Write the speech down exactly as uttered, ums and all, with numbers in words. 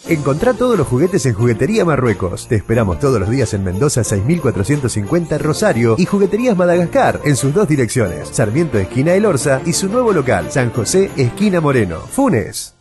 Encontrá todos los juguetes en Juguetería Marruecos. Te esperamos todos los días en Mendoza seis mil cuatrocientos cincuenta Rosario y Jugueterías Madagascar en sus dos direcciones, Sarmiento esquina El Orza y su nuevo local, San José esquina Moreno. Funes.